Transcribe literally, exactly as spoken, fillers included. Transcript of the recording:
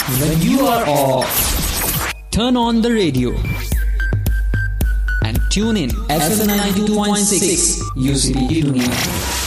when you are off, turn on the radio and tune in F M ninety-two point six U C B Tuning.